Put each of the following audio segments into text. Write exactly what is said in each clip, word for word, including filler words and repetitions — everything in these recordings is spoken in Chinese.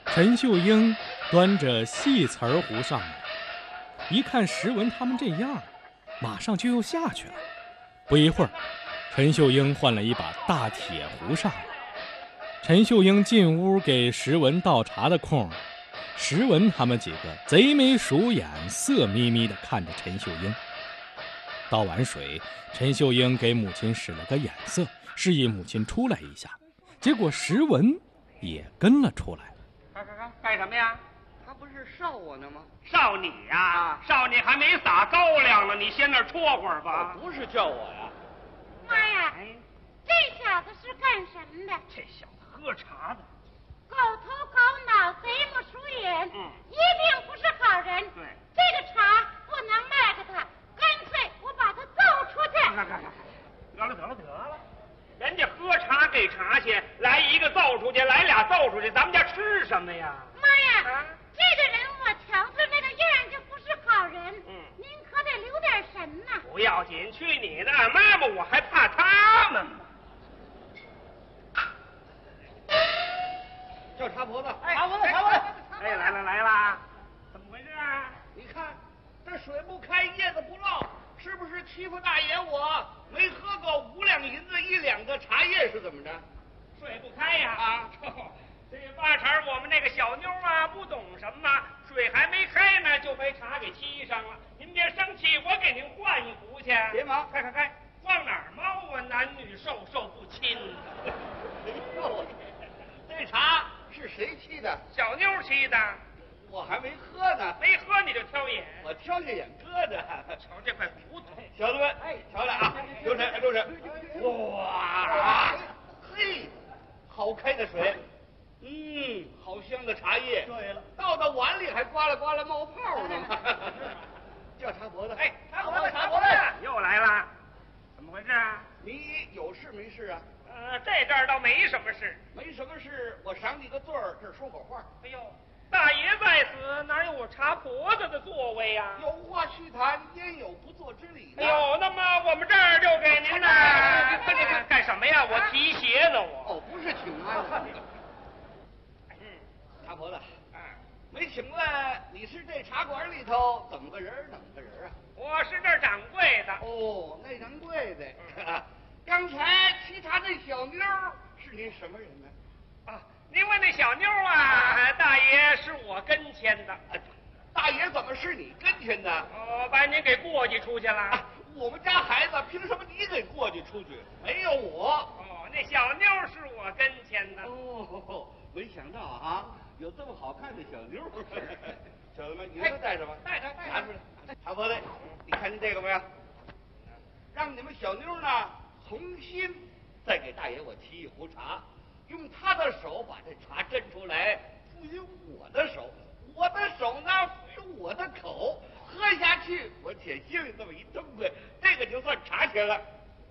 陈秀英端着细瓷儿壶上来，一看石文他们这样，马上就又下去了。不一会儿，陈秀英换了一把大铁壶上来。陈秀英进屋给石文倒茶的空，石文他们几个贼眉鼠眼、色眯眯地看着陈秀英。倒完水，陈秀英给母亲使了个眼色，示意母亲出来一下。结果石文也跟了出来。 干干干干什么呀？ 他不是烧我呢吗？ 烧你呀、啊！烧你还没撒高粱呢，你先那儿戳会儿吧。 不是叫我呀。 妈呀，哎、这小子是干什么的？ 这小子喝茶的， 狗头狗脑，贼目鼠眼，嗯，一定不是好人。 对， 这个茶不能卖给他，干脆我把他揍出去。 干干干，得了得了得了，人家喝茶给茶去，来一个揍出去，来俩揍出去，咱们家吃什么呀？ 妈呀，啊、这个人我瞧他那个样就不是好人。嗯，您可得留点神呐。 不要紧，去你的！妈妈，我还怕他们吗？ 叫茶婆子， 哎， 茶婆子，茶婆子， 哎，来了来了，怎么回事啊？ 你看这水不开，叶子不落，是不是欺负大爷我？没喝够五两银子一两个茶叶是怎么着？ 水不开呀！ 啊， 这八成我们那个小妞啊不懂什么，水还没开呢就被茶给沏上了。您别生气，我给您换一壶去。 别忙， 开开开，往哪儿猫啊？男女授受不亲。 哎呦，这茶是谁沏的？ 小妞沏的。 我还没喝呢。 没喝你就挑眼？ 我挑下眼疙瘩。 瞧这块骨头， 小子们，哎，瞧来啊，留神，留神。哇，嘿，好开的水。嗯，好香的茶叶。对了，倒到碗里还刮啦刮啦冒泡呢。叫茶婆子。 哎，茶婆子，茶婆子，又来了，怎么回事啊？ 你有事没事啊？ 呃，这阵儿倒没什么事。 没什么事，我赏你个罪儿，这儿说会儿话。 哎呦，大爷在此，哪有我茶婆子的座位呀、啊？ 有话须谈，焉有不做之理呢？ 哎呦，那么我们这儿就给您呢。干什么呀？我提鞋呢，我。 哦，不是请安。嗯，茶婆子，啊，没请问你是这茶馆里头怎么个人怎么个人啊？ 我是这儿掌柜的。 哦，那掌柜的。嗯、刚才沏茶那小妞是您什么人呢？ 啊，您问那小妞啊，大爷是我跟前的。 啊、大爷怎么是你跟前的？ 哦，把您给过继出去了。啊、 我们家孩子凭什么你给过继出去？没有我。 哦，那小妞是我跟前的。 哦，没想到啊，有这么好看的小妞。小子们，你们都带着吧？ 带着，带着。 拿出来。茶婆子，你看见这个没有？让你们小妞呢重新再给大爷我沏一壶茶，用他的手把这茶斟出来，赋予我的手，我的手呢赋予我的口，喝下去我且心里这么一痛快，这个就算茶钱了。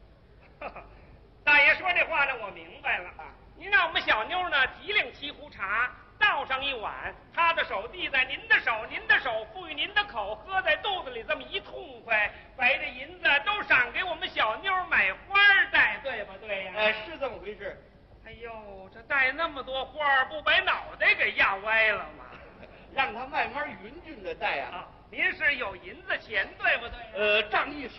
大爷说这话呢，我明白了。您让我们小妞呢提领沏壶茶，倒上一碗，她的手递在您的手，您的手赋予您的口，喝在肚子里这么一痛快，把这银子都赏给我们小妞买花戴，对不对呀、啊？ 哎，是这么回事。 哎呦，这戴那么多花，不把脑袋给压歪了吗？ 让他慢慢匀匀的戴啊。 啊，您是有银子钱，对不对、啊？ 呃，仗义。